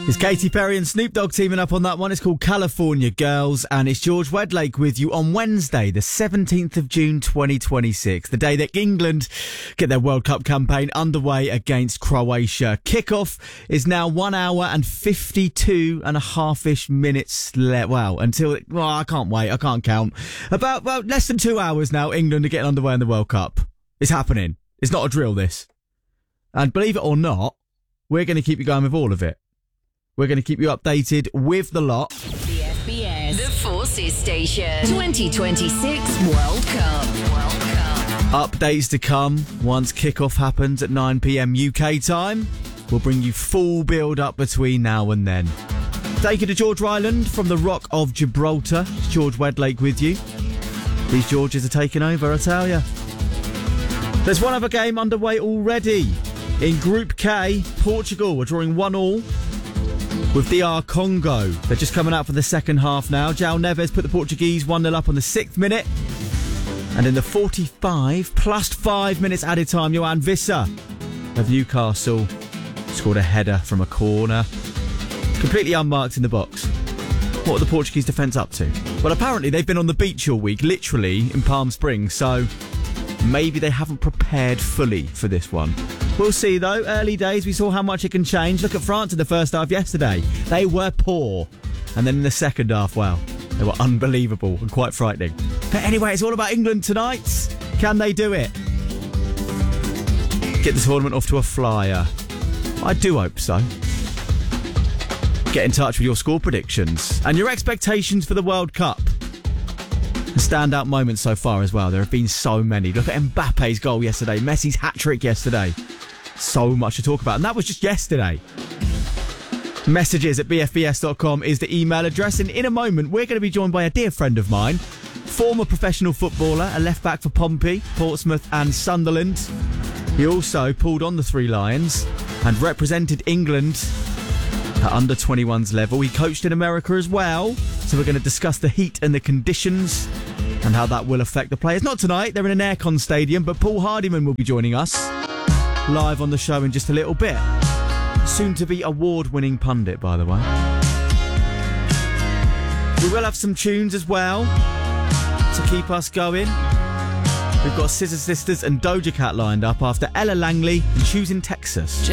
It's Katy Perry and Snoop Dogg teaming up on that one. It's called California Girls, and it's George Wedlake with you on Wednesday, the 17th of June 2026, the day that England get their World Cup campaign underway against Croatia. Kickoff is now 1 hour and 52 and a half-ish minutes left. Wow, I can't wait, I can't count. About less than 2 hours now, England are getting underway in the World Cup. It's happening. It's not a drill, this. And believe it or not, we're going to keep you going with all of it. We're going to keep you updated with the lot. The FBS, the Forces Station, 2026 World Cup. Updates to come once kickoff happens at 9 p.m. UK time. We'll bring you full build-up between now and then. Take you to George Island from the Rock of Gibraltar. It's George Wedlake with you. These Georges are taking over, I tell you. There's one other game underway already. In Group K, Portugal are drawing 1-1 with DR Congo. They're just coming out for the second half now. João Neves put the Portuguese 1-0 up on the 6th minute. And in the 45 plus 5 minutes added time, Johan Visser of Newcastle scored a header from a corner. Completely unmarked in the box. What are the Portuguese defence up to? Well, apparently they've been on the beach all week, literally in Palm Springs, so maybe they haven't prepared fully for this one. We'll see, though. Early days, we saw how much it can change. Look at France in the first half yesterday. They were poor. And then in the second half, wow, they were unbelievable and quite frightening. But anyway, it's all about England tonight. Can they do it? Get the tournament off to a flyer. I do hope so. Get in touch with your score predictions and your expectations for the World Cup. Standout moments so far as well. There have been so many. Look at Mbappe's goal yesterday. Messi's hat-trick yesterday. So much to talk about. And that was just yesterday. Messages at bfbs.com is the email address. And in a moment, we're going to be joined by a dear friend of mine, former professional footballer, a left-back for Pompey, Portsmouth and Sunderland. He also pulled on the Three Lions and represented England at under-21s level. He coached in America as well. So we're going to discuss the heat and the conditions and how that will affect the players. Not tonight, they're in an aircon stadium, but Paul Hardiman will be joining us live on the show in just a little bit. Soon to be award-winning pundit, by the way. We will have some tunes as well to keep us going. We've got Scissor Sisters and Doja Cat lined up after Ella Langley and Choosing Texas.